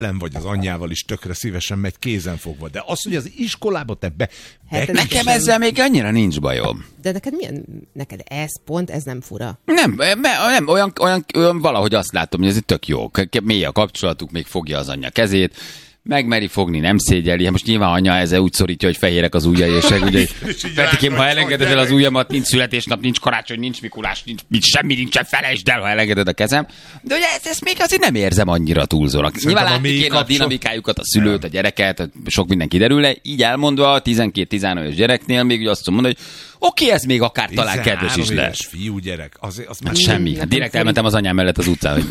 vagy az anyjával is tökre szívesen megy kézenfogva. De az, hogy az iskolába te nekem ezzel még annyira nincs bajom. De neked ez nem fura. Nem, olyan valahogy azt látom, hogy ez itt tök jó. Mély a kapcsolatuk, még fogja az anyja kezét, megmeri fogni, nem szégyeli. Hát most nyilván anya ezzel úgy szorítja, hogy fehérek az ujjai, és ugye Petikém, ha elengeded el az ujjamat, nincs születésnap, nincs karácsony, nincs Mikulás, nincs semmi, nincsen, felejtsd el, ha elengeded a kezem. De ugye ezt még azért nem érzem annyira túlzónak. Nyilván látni kéne a dinamikájukat, a szülőt, a gyereket, sok minden kiderülne. Így elmondva a 12-13 éves gyereknél még ugye azt mondom, hogy oké, ez még akár talán kedves is lehet. Fiúgyerek, az már semmi. Hát direkt elmentem az anyám mellett az utcán.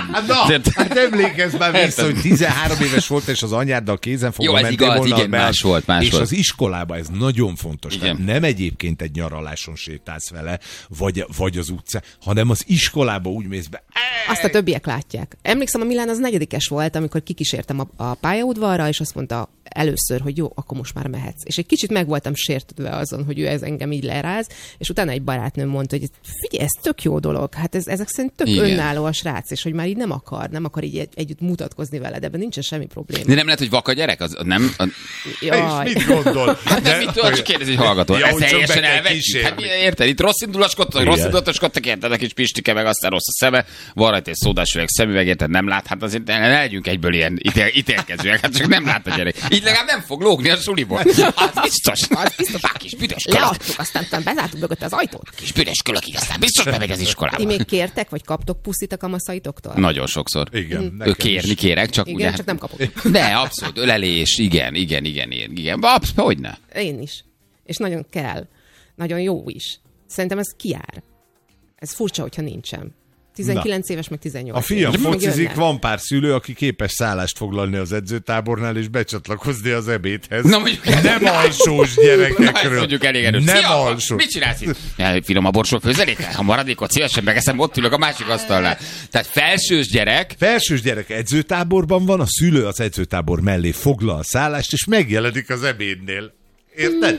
Hát emlékezz már vissza, hogy 13 éves volt, és az anyáddal kézenfogva mentél volna. Igen, más volt. És az iskolában ez nagyon fontos. Nem egyébként egy nyaraláson sétálsz vele, vagy az utcán, hanem az iskolába úgy mész be. Azt a többiek látják. Emlékszem, a Milán az negyedikes volt, amikor kikísértem a pályaudvarra, és azt mondta először, hogy jó, akkor most már mehetsz. És egy kicsit meg voltam sértődve azon, hogy ő ez engem így leráz, és utána egy barátnőm mondta, hogy figyelj, ez tök jó dolog, hát ezek szerint tök önálló a srác, és hogy már így nem akar így együtt mutatkozni veled, ebben nincsen semmi probléma. De nem lehet, hogy vaka gyerek? Az nem... Jaj. És mit gondol? Hát nem, mit tudod, csak kérdezi, hogy hallgató. Ez teljesen elvetjük. Hát érted, itt rossz indulatoskodtak, érted, a kis Pistike, meg aztán rossz a szeme, van rajta egy szódásüveg szemüveg, érted, nem lát, hát azért ne legyünk egyből ilyen ítélkezőek, hát csak nem lát a gyerek. Így legalább nem fog lógni a suliból. Az biztos. A kis büdös kölök. Leadtuk, aztán bezártuk mögött az ajtót. A kis büdös kölökig, aztán biztos bemegy az iskolába. Ti még kértek, vagy kaptok puszit a kamaszhaitoktól? Nagyon sokszor. Igen. Kérek, csak igen, ugye. Csak nem kapok. De abszolút, ölelés, igen. Hogyne? Én is. És nagyon kell. Nagyon jó is. Szerintem ez kijár. Ez furcsa, hogyha nincsen. 19 éves, meg 18 A fiam éves. focizik, van pár szülő, aki képes szállást foglalni az edzőtábornál, és becsatlakozni az ebédhez. Na, mondjuk, nem alsós gyerekekről. Mondjuk elég erős. Nem alsós. Mit csinálsz itt? Finom a borsó főzelékkel? Ha maradékot szívesen megeszem, ott ülök a másik asztalnál. Tehát felsős gyerek edzőtáborban van, a szülő az edzőtábor mellé foglal szállást, és megjelenik az ebédnél. Érted?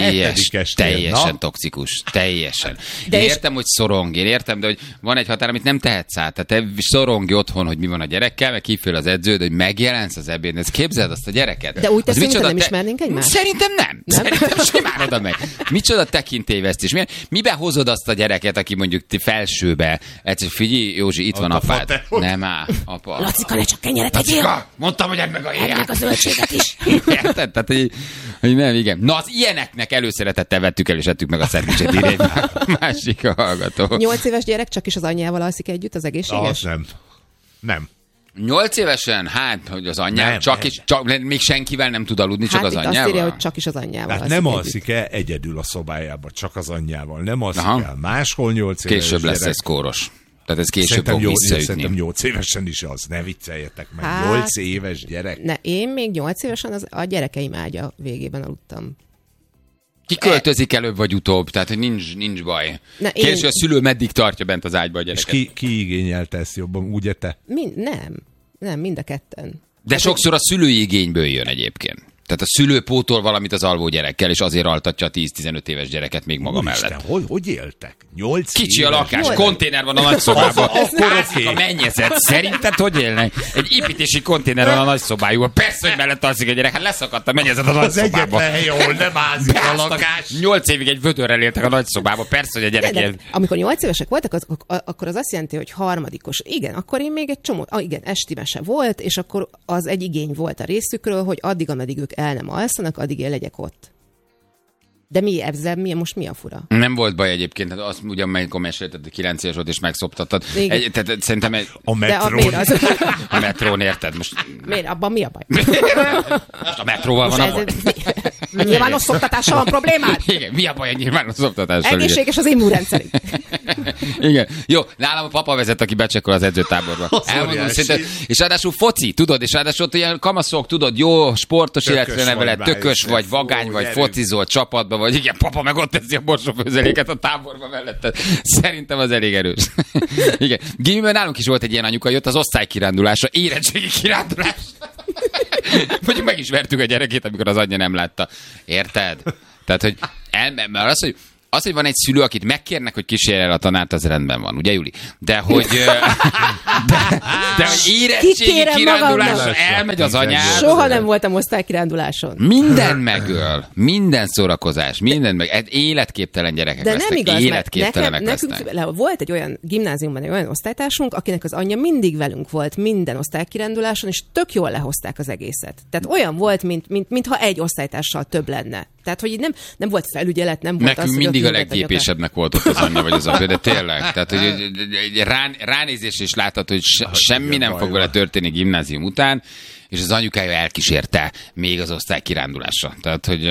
Teljesen toxikus. Teljesen. Én értem, hogy szorong, én értem, de hogy van egy határ, amit nem tehetsz át. Tehát te szorongj otthon, hogy mi van a gyerekkel, meg kifél az edződ, hogy megjelensz az ebédnél. Ezt képzeld azt a gyereket. De úgy teszünk, nem ismernénk egymást? Szerintem nem. Szerintem simán oda meg. Micsoda tekintélyvesztés. Miben hozod azt a gyereket, aki mondjuk felsőbe? Egyszer figyelj, Józsi, itt van apád. Nem apa. Lacika, ne csak kenyeret tegyél. Mondtam, hogy edd meg a héját. Meg a zöldséget is. Érted? Tehát, hogy nem, igen. Na, az ilyeneknek előszeretettel vettük el, és ettük meg a szendvicset, írja egy másik hallgató. 8 éves gyerek csak is az anyjával alszik együtt, az egészséges? Nem. 8 évesen? Hát, hogy az anyjával, csak még senkivel nem tud aludni, csak az anyjával? Azt írja, hogy csak is az anyjával alszik nem alszik el egyedül a szobájába, csak az anyjával. Nem alszik el máshol 8 éves Később lesz ez kóros. Tehát ez később fog visszaütni. Szerintem 8 évesen is az. Ne vicceljetek meg. 8 éves gyerek. Én még 8 évesen a gyerekeim ágya végében aludtam. Ki költözik előbb vagy utóbb, tehát hogy nincs baj. Kérdés, hogy a szülő meddig tartja bent az ágyba a gyereket. És ki igényelte ezt jobban, ugye te? Nem, mind a ketten. De sokszor a szülői igényből jön egyébként. Tehát a szülő pótol valamit az alvó gyerekkel, és azért altatja a 10-15 éves gyereket még maga mellett. Hogy éltek? 8 Kicsi a lakás, konténer van a nagyszobában. Akkor a mennyezet. Szerinted hogy élnek? Egy építési konténer van a nagyszobájúban. Persze, hogy mellett alszik a gyerek. Hát leszakadt a mennyezet a nagyszobában. Az egyetlen hely, ahol nem ázik a lakás. 8 évig egy vödörrel éltek a nagyszobában. Persze, hogy a gyerek ilyen... Amikor 8 évesek voltak, akkor az azt jelenti, hogy harmadikos. Igen, akkor én még egy csomó, igen, esti mese volt, és akkor az egy igény volt a részükről, hogy addig, ameddig ők el nem alszanak, addig én legyek ott. De most mi a fura? Nem volt baj egyébként, hát azt ugyan amikor mesélted, hogy 9 éves volt és megszoptattad. Tehát szerintem a metrón. A metrón, érted? Most... Miért? Abban mi a baj? Most a metróval van a baj. Nyilvános szoptatással van problémád? Igen, mi a baj a nyilvános szoptatással? Egészséges az immunrendszerünk. Igen. Jó, nálam a papa vezet, aki becsekol az edzőtáborba. Elmondom szinte. És ráadásul foci, tudod, és ráadásul ott ilyen kamaszok, tudod, jó sportos életre neveled, tökös vagy, vagány vagy, focizol csapatba, vagy igen, papa meg ott teszi a borsófőzeléket a táborba melletted. Szerintem az elég erős. Igen. Gimiben nálunk is volt egy ilyen anyuka, jött az osztálykirándulásra, érettségi kirándulás. Mondjuk meg is vertük a gyerekét, amikor az anyja nem látta. Érted? Tehát, hogy mert az, hogy az, hogy van egy szülő, akit megkérnek, hogy kísérje el a tanárt, az rendben van, ugye Juli? De hogy érettségi kirándulásra elmegy az anyád. Soha nem voltam osztálykiránduláson. Minden megöl, minden szórakozás, minden meg. Életképtelen gyerekek de lesznek. Nem igaz, életképtelenek nekünk volt egy olyan gimnáziumban egy olyan osztálytársunk, akinek az anyja mindig velünk volt minden osztálykiránduláson, és tök jól lehozták az egészet. Tehát olyan volt, mintha egy osztálytársal több lenne. Tehát, hogy nem volt felügyelet, nem volt nekünk az, mindig a leggépesebbnek volt ott az anyja vagy az apja, de tényleg. Tehát, hogy ránézés is látható, hogy semmi nem fog vele történni gimnázium után, és az anyukája elkísérte még az osztálykirándulásra. Tehát, hogy...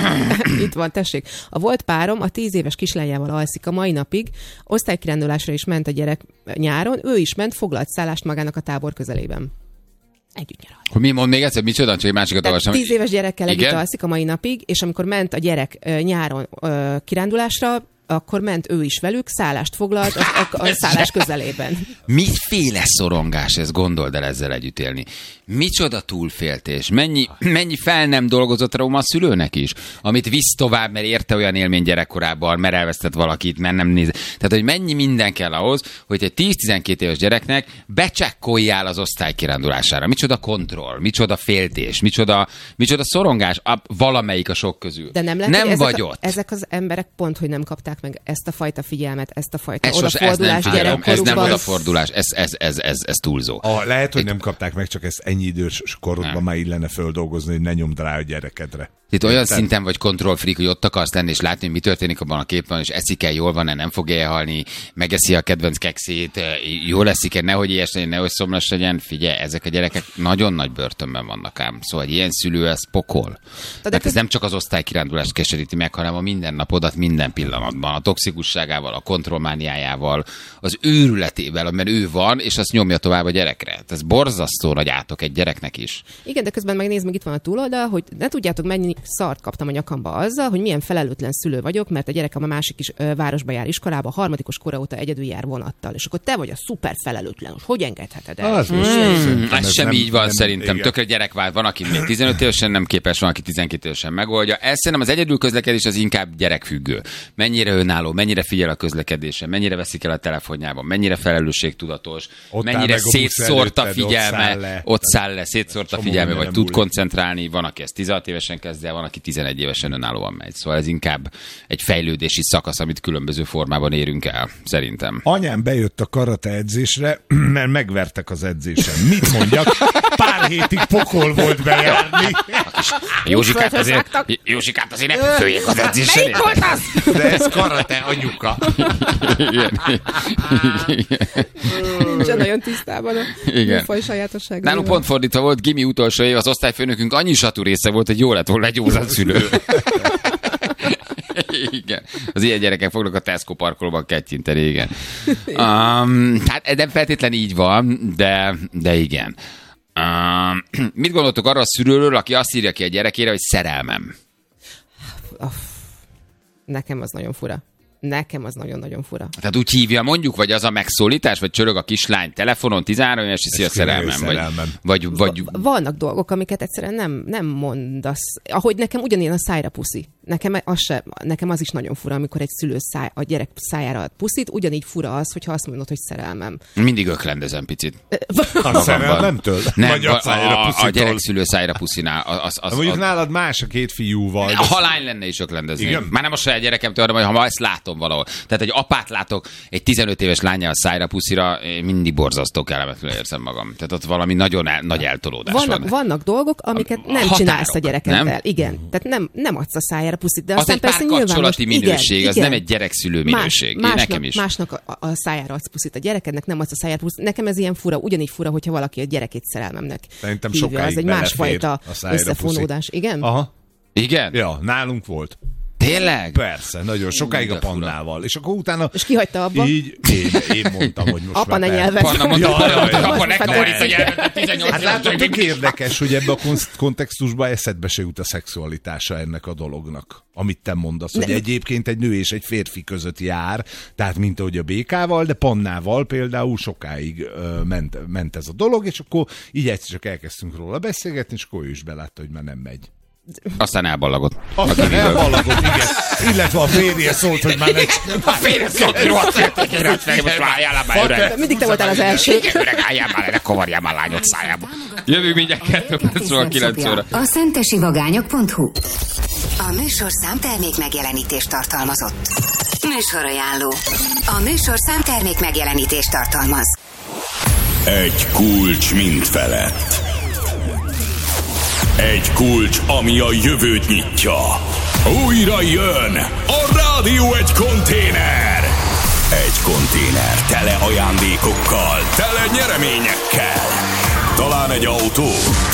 Itt van, tessék. A volt párom a 10 éves kislányával alszik a mai napig, osztálykirándulásra is ment a gyerek nyáron, ő is ment, foglalt szállást magának a tábor közelében. Együtt nyaralni. Hogy mi mond még egyszer, micsoda, csak egy másikat olvasom. 10 éves gyerekkel együtt alszik a mai napig, és amikor ment a gyerek nyáron kirándulásra, akkor ment ő is velük, szállást foglalt a szállás közelében. Miféle szorongás ez, gondold el ezzel együtt élni. Micsoda túlféltés, mennyi fel nem dolgozott trauma a szülőnek is, amit visz tovább, mert érte olyan élmény gyerekkorában, mert elvesztett valakit, mert nem néz. Tehát, hogy mennyi minden kell ahhoz, hogy egy 10-12 éves gyereknek becsekkoljál az osztály kirándulására. Micsoda kontroll, micsoda féltés, micsoda szorongás, valamelyik a sok közül. De nem lehet, nem vagy ott. Ezek az emberek pont, hogy nem kapták meg ezt a fajta figyelmet, ezt a fajta odafordulást gyerekkorukban. Ez nem odafordulás, ez túlzó. Lehet, hogy nem kapták meg, csak ezt ennyi idős korodban már illene földolgozni, hogy ne nyomd rá a gyerekedre. Itt olyan szinten vagy kontrollfreak, hogy ott akarsz lenni, és látni, hogy mi történik abban a képben, és eszik-e, jól van-e, nem fog elhalni, megeszi a kedvenc kekszét, jól eszik-e, nehogy ilyes legyen, nehogy szomjas legyen. Figyelj, ezek a gyerekek nagyon nagy börtönben vannak ám. Szóval egy ilyen szülő, ez pokol. Tehát ez nem csak az osztálykirándulást keseríti meg, hanem a mindennapodat minden pillanatban, a toxikusságával, a kontrollmániájával, az őrületével, mert ő van, és azt nyomja tovább a gyerekre. Ez borzasztó nagy átok egy gyereknek is. Igen, de közben megnézd, meg itt van a túloldal, hogy ne tudjátok mennyi szart kaptam a nyakamba azzal, hogy milyen felelőtlen szülő vagyok, mert a gyerekem a másik is városba jár iskolába, a harmadikos kora óta egyedül jár vonattal, és akkor te vagy a szuper felelőtlen, hogy engedheted el? Ez sem így van szerintem. Tökre gyerek vált, van, aki még 15 évesen nem képes, van, aki 12 évesen megoldja. Ez szerintem az egyedül közlekedés az inkább gyerekfüggő. Mennyire önálló, mennyire figyel a közlekedésen, mennyire veszik el a telefonjában, mennyire felelősségtudatos, mennyire szétszórt a figyelme, ott száll le, szétszórt a figyelme, vagy tud koncentrálni, van, aki ezt 16 évesen kezd el, van, aki 11 évesen önállóan megy. Szóval ez inkább egy fejlődési szakasz, amit különböző formában érünk el, szerintem. Anyám bejött a karate edzésre, mert megvertek az edzésen. Mit mondjak? Pár hétig pokol volt bejárni. Józsikát azért ne főjék az edzésen. Melyik volt az? De ez karate, anyuka. Nincsen nagyon tisztában a műfaj sajátosság. Nálunk pont fordítva volt, gimi utolsó év, az osztályfőnökünk annyi satú része volt, hogy jó lett volna egy józan szülő. Igen. Az ilyen gyerekek fognak a Tesco parkolóban kettyinteni, igen. Hát nem feltétlenül így van, de igen. Mit gondoltok arra a szülőről, aki azt írja ki a gyerekére, hogy szerelmem? Nekem az nagyon fura. Nekem az nagyon-nagyon fura. Tehát úgy hívja mondjuk, vagy az a megszólítás, vagy csörög a kislány telefonon, 13 éves, hiszi a szerelmem. Vagy... Vannak dolgok, amiket egyszerűen nem mondasz. Ahogy nekem ugyanilyen a szájra puszi. Nekem az is nagyon fura, amikor egy szülő a gyerek szájára ad puszit, ugyanígy fura az, hogyha azt mondod, hogy szerelmem. Mindig öklendezem picit. A szerelmemtől? Nem, a gyerekszülő szájra puszinál. Mondjuk nálad más a két fiúval. Ha lány lenne is öklendezni. Már nem a saját gyerekemtől, hanem ha ma ezt látom valahol. Tehát egy apát látok egy 15 éves lányjal szájra puszira, mindig borzasztó kellemetlenül érzem magam. Tehát ott valami nagyon nagy eltolódás van. Vannak dolgok, amiket nem csinálsz a gyerekeddel. Nem? Igen. Tehát nem adsz a szájára puszit. De az egy párkapcsolati minőség, igen, az nem egy gyerekszülő minőség. Nekem is. Másnak a szájára adsz puszit, a gyerekednek nem adsz a szájára puszit. Nekem ez ilyen fura, ugyanígy fura, hogyha valaki a gyerekét szerelmemnek szerintem hívja. sokáig ez egy másfajta összefonódás. Igen? Aha. Igen? Ja, nálunk volt. Tényleg? Persze, nagyon sokáig a Pannával. És akkor utána... És ki hagyta abba? Így én mondtam, hogy most apa ne nyelved. Panna mondta, apa ne korít a nyelvet, 18 hát látod, tök érdekes, hogy ebben a kontextusban eszedbe se jut a szexualitása ennek a dolognak. Amit te mondasz, hogy egyébként egy nő és egy férfi között jár, tehát mint ahogy a békával, de Pannával például sokáig ment ez a dolog, és akkor így egyszer csak elkezdtünk róla beszélgetni, és akkor ő is belátta, hogy már nem megy. Aztán elballagott. Aztán elballagott, igen. Illetve a férje szólt, hogy már A férje szólt, hogy rohadt féltékeny, most már álljál már öreg. Mindig te voltál az első. Öreg, álljál már, ne kavarjál már lányod szájába. Jövő mindjárt 2 percről 9 óra. A szentesivagányok.hu. A műsorszám termék megjelenítést tartalmazott. Műsorajánló. A műsorszám termék megjelenítést tartalmaz. Egy kulcs mind felett. Egy kulcs, ami a jövőt nyitja. Újra jön a Rádió egy konténer. Egy konténer tele ajándékokkal, tele nyereményekkel. Talán egy autó,